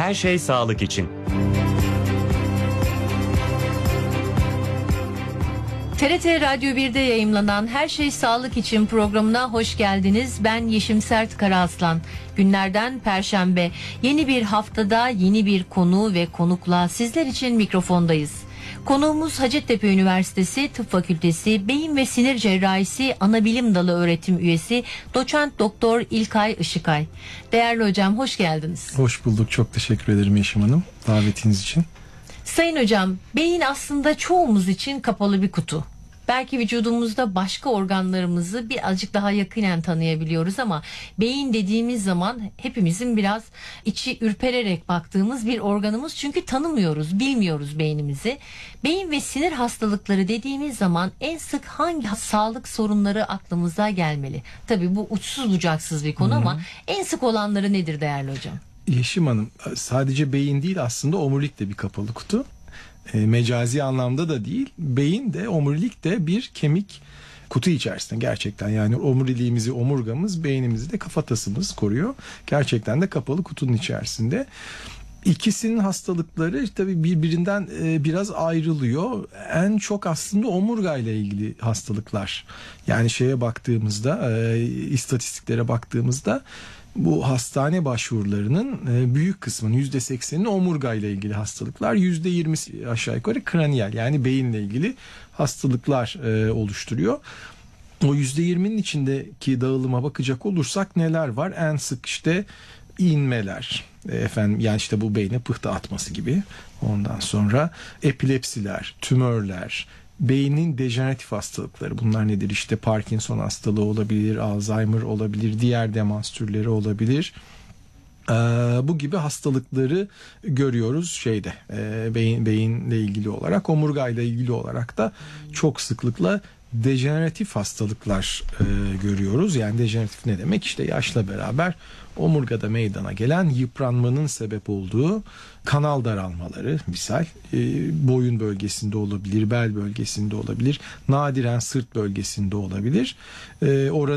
Her şey sağlık için. TRT Radyo 1'de yayımlanan Her Şey Sağlık için programına hoş geldiniz. Ben Yeşim Sert Karaaslan. Günlerden Perşembe. Yeni bir haftada yeni bir konu ve konukla sizler için mikrofondayız. Konuğumuz Hacettepe Üniversitesi Tıp Fakültesi Beyin ve Sinir Cerrahisi Anabilim Dalı öğretim üyesi Doçent Doktor İlkay Işıkay. Değerli hocam, hoş geldiniz. Hoş bulduk. Çok teşekkür ederim Yeşim Hanım davetiniz için. Sayın hocam, beyin aslında çoğumuz için kapalı bir kutu. Belki vücudumuzda başka organlarımızı birazcık daha yakinen tanıyabiliyoruz ama beyin dediğimiz zaman hepimizin biraz içi ürpererek baktığımız bir organımız. Çünkü tanımıyoruz, bilmiyoruz beynimizi. Beyin ve sinir hastalıkları dediğimiz zaman en sık hangi sağlık sorunları aklımıza gelmeli? Tabii bu uçsuz bucaksız bir konu ama en sık olanları nedir değerli hocam? Yeşim Hanım, sadece beyin değil, aslında omurilik de bir kapalı kutu. Mecazi anlamda da değil, beyin de omurilik de bir kemik kutu içerisinde gerçekten. Yani omuriliğimizi, omurgamız, beynimizi de kafatasımız koruyor. Gerçekten de kapalı kutunun içerisinde. İkisinin hastalıkları tabii birbirinden biraz ayrılıyor. En çok aslında omurgayla ilgili hastalıklar. Yani şeye baktığımızda, istatistiklere baktığımızda bu hastane başvurularının büyük kısmının %80'i omurgayla ilgili hastalıklar, %20'si aşağı yukarı kraniyel, yani beyinle ilgili hastalıklar oluşturuyor. O %20'nin içindeki dağılıma bakacak olursak neler var? En sık işte inmeler, yani işte bu beyne pıhtı atması gibi. Ondan sonra epilepsiler, tümörler, beynin dejeneratif hastalıkları, bunlar nedir? İşte Parkinson hastalığı olabilir, Alzheimer olabilir, diğer demans türleri olabilir. Bu gibi hastalıkları görüyoruz beyinle ilgili olarak. Omurgayla ilgili olarak da çok sıklıkla dejeneratif hastalıklar görüyoruz. Yani dejeneratif ne demek? İşte yaşla beraber omurgada meydana gelen yıpranmanın sebep olduğu kanal daralmaları, misal boyun bölgesinde olabilir, bel bölgesinde olabilir, nadiren sırt bölgesinde olabilir.